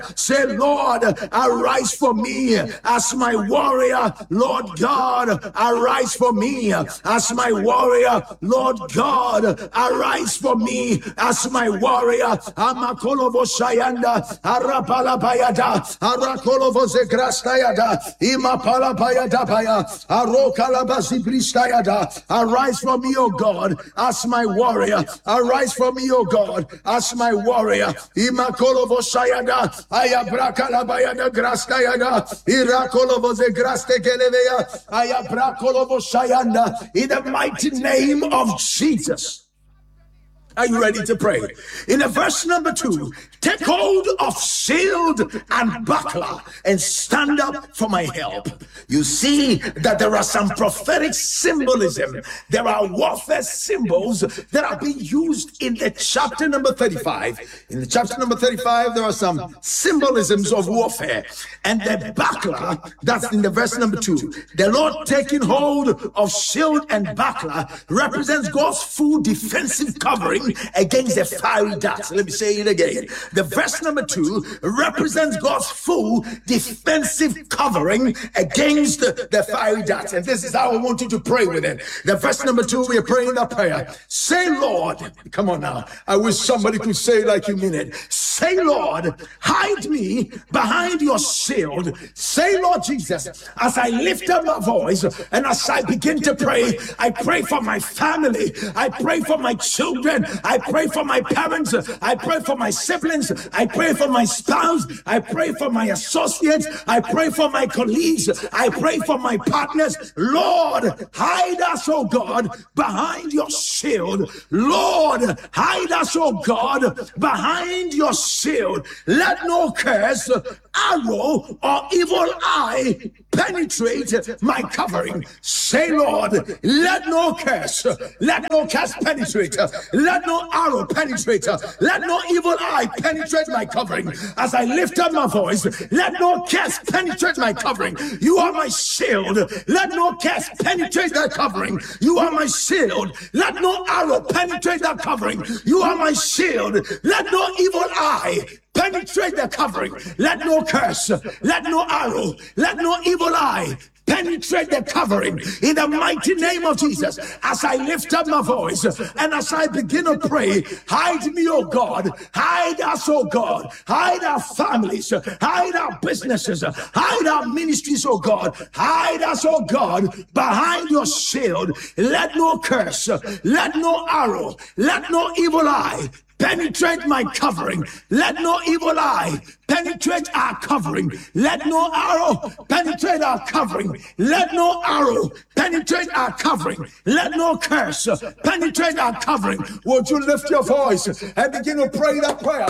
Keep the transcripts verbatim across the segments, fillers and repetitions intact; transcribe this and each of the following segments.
Say, Lord, arise for me as my warrior. Lord God, arise for me as my warrior. Lord God, arise for me as my warrior. Amakolovo Shayanda, Arapala Bayada, Arakolovo Zegrastayada, Imapala Bayada Baya, Arokalabasi Bristayada. Arise for me, O God, as my warrior. Arise for me, O God, as my warrior. Imakolovo Shayada, Ayabrakala Bayada Grastayada, Irakolovo Zegraste Gelevea, Ayabrakolovo Shayanda, in the mighty name of Jesus. Are you ready to pray? In the verse number two, take hold of shield and buckler and stand up for my help. You see that there are some prophetic symbolism. There are warfare symbols that are being used in the chapter number thirty-five. In the chapter number thirty-five, there are some symbolisms of warfare. And the buckler, that's in the verse number two. The Lord taking hold of shield and buckler represents God's full defensive covering against the fiery darts. Let me say it again. The verse number two represents God's full defensive covering against the, the fiery darts. And this is how I want you to pray with it. The verse number two, we are praying that prayer. Say, Lord, come on now. I wish somebody could say it like you mean it. Say, Lord, hide me behind your shield. Say, Lord Jesus, as I lift up my voice and as I begin to pray, I pray for my family. I pray for my children. I pray for my parents. I pray for my siblings. I pray for my spouse. I pray for my associates. I pray for my colleagues. I pray for my partners. Lord, hide us, oh God, behind your shield. Lord, hide us, oh God, behind your shield. Let no curse, arrow, or evil eye penetrate my covering. Say, Lord, let no curse, let no curse penetrate, let no arrow penetrate, let no evil eye penetrate my covering. As I lift up my voice, let no curse penetrate my covering. You are my shield. Let no curse penetrate that covering. You are my shield. Let no arrow penetrate that covering. You are my shield. Let no evil eye penetrate the covering. Let no curse, let no arrow, let no evil eye penetrate the covering in the mighty name of Jesus. As I lift up my voice and as I begin to pray, hide me, oh God, hide us, oh God, hide our families, hide our businesses, hide our ministries, oh God, hide us, oh God, behind your shield. Let no curse, let no arrow, let no evil eye penetrate my covering. Let no evil eye penetrate our covering. Let no arrow penetrate our covering. Let no arrow penetrate our covering. Let no curse penetrate our covering. Would you lift your voice and begin to pray that prayer?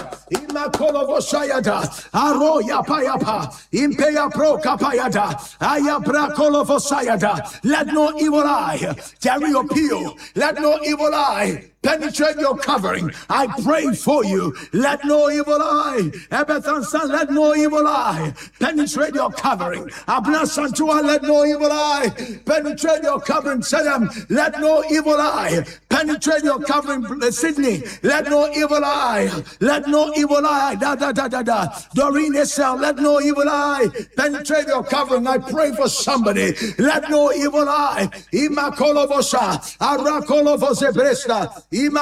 Let no evil eye carry your peel. Let no evil eye penetrate your covering. I pray for you. Let no evil eye, Ebethan son, let no evil eye penetrate your covering. Abna Santua, let no evil eye penetrate your covering. Sedem, let no evil eye penetrate your covering. Sydney, let no evil eye, let no evil eye. Da da da da da. Doreen Esel, let no evil eye penetrate your covering. I pray for somebody. Let no evil eye. Imakolovosha, Arakolovosebresta.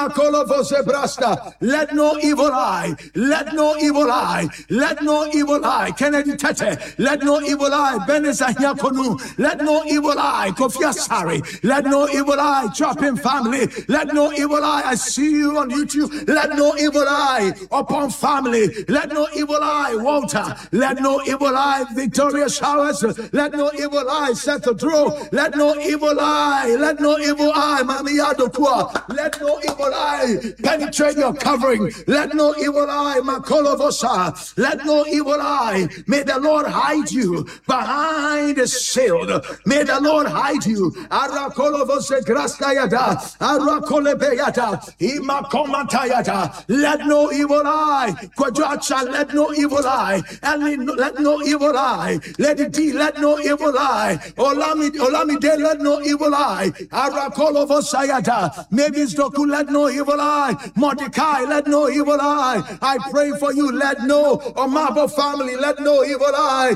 Let no evil eye, let no evil eye, let no evil eye, Kennedy Tete, let no evil eye, Benezahia Konu, let no evil eye, Kofia Sari, let no evil eye, Chopping family, let no evil eye, I see you on YouTube, let no evil eye upon family, let no evil eye, Walter, let no evil eye, Victoria Showers, let no evil eye, Seth Drew, let no evil eye, let no evil eye, Mamia Dokua, let no evil eye penetrate your covering. Let no evil eye, Makolovosa. Let no evil eye. May the Lord hide you behind the shield. May the Lord hide you. Arakolovose Grastayada. Arakolebeyata, Imakomatayata. Let no evil eye, Kwajacha, let no evil eye, and let no evil eye, let it be, let no evil eye, Olami, Olamide, let no evil eye, Arakolovosayata, Mavis Doku, let no evil eye, Mordecai, let no evil eye. I pray for you, let no Omabo family, let no evil eye,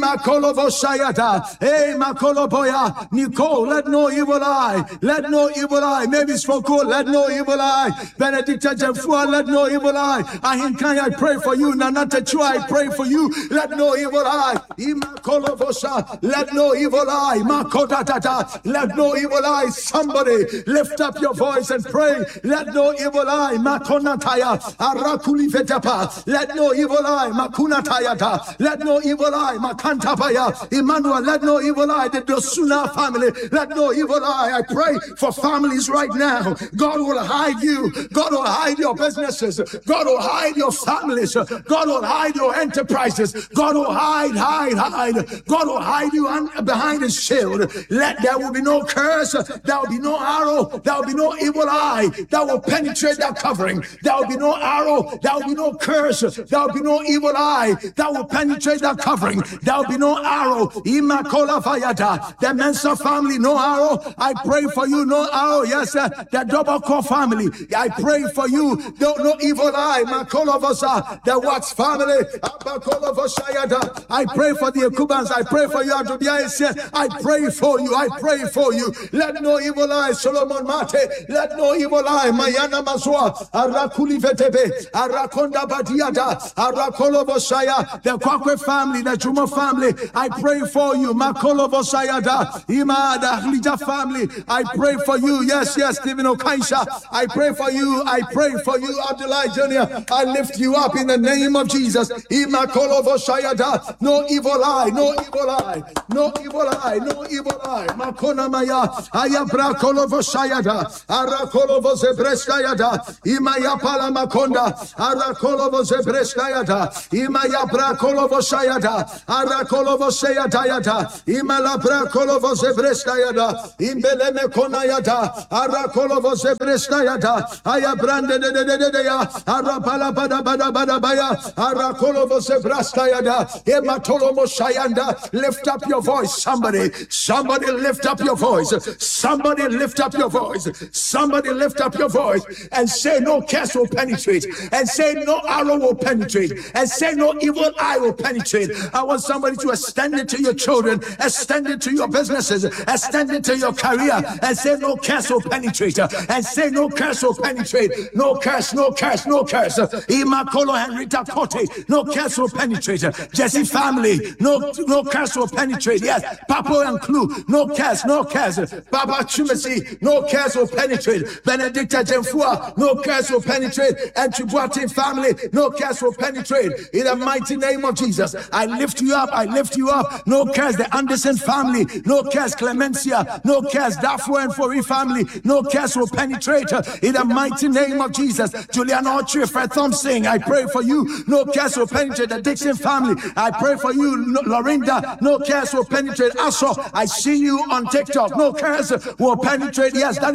Imakolovosayata, Hey Makoloboya, Nicole, let no evil eye, let no evil eye, Mavis Foko, let no evil eye, Benedict Jefua, let no evil eye, Ahinkai, I pray for you, Nanata Chua, I pray for you, let no evil eye, Imakolovosa, let no evil eye, Makotatata, let no evil eye. Somebody lift up your voice and pray, let no evil eye, Makonataya, Arakuli Vetapa, let no evil eye, Makunatayata, let no evil eye, Makantapaya, Emmanuel, let no evil eye, the Dosuna family, let no evil eye. I pray for families right now. God will hide you, God will hide your businesses, God will hide your families, God will hide your enterprises, God will hide, hide, hide, God will hide you behind his shield. Let there will be no curse, there will be no arrow, there will be no evil eye that will penetrate that covering. There will be no arrow, there will be no curse, there will be no evil eye that will penetrate that covering. There will be no arrow. Imakola Fayata, the Mensa family, no arrow. I pray for you, no arrow. Yes, uh, the double core family. I pray for you, no, no evil eye. Makola Vosa, the Watts family. Abakola Vosayata. I pray for the Cubans. I pray for you, Adubiaisia. I pray for you. I pray for you. Let no evil eye, Solomon Mate. Let no evil eye, Mayana Maswa, Arakuli Vetebe, Arakonda Badiada, Arakolo Vosaya, the Kwakwe family, the Juma family. I pray for you, Makolo Vosayada, Ima, the Hlija family. I pray for you. Yes, yes, Stephen Okaisha. I pray for you. I pray for you, Abdullah Junior I lift you up in the name of Jesus. Imakolo Vosayada, no evil eye, no evil eye, no evil eye, no evil eye. Makona Maya, Ayabra Kolo Vosayada, Arakolo Vosebreskayada, Imaya Pala Makonda, Arakolo Vosebreskayada, Imaya Bra Kolo Vosayada, Arakolo Vosayada, Imala Bra Kolo Vosebreskayada, Imbeleme Konayada, Arakolo Vosebreskayada, Ayabrande de de de de de ya, Arapala Bada Bada Bada Baya, Arakolo Vosebreskayada, Ematolo Mosayanda. Lift up your voice, somebody, somebody lift up your voice, somebody lift up your voice, somebody lift up your voice and say no curse will penetrate, and say no arrow will penetrate, and say no evil eye will penetrate. I want somebody to extend it to your children, extend it to your businesses, extend it to your career, and say no curse will penetrate, and say no curse will penetrate, no curse, no curse, no curse. Imakolo Henrita Kote, no curse will penetrate. Jesse family, no no curse will penetrate. Yes, Papa and Clue, no curse, no curse. Baba Chumasi, no curse will penetrate. Benedicta Jemfua, no curse will penetrate. And Chibuati family, no curse will penetrate. In the mighty name of Jesus, I lift you up, I lift you up. No curse, the Anderson family, no curse, Clemencia, no curse, Dafua and Fori family, no curse will penetrate. In the mighty name of Jesus, Julian Archer, Fred Thompson, I pray for you, no curse will penetrate. The Dixon family, I pray for you, Lorinda, no curse will penetrate. Also, I see you on TikTok, no curse will penetrate. Yes, that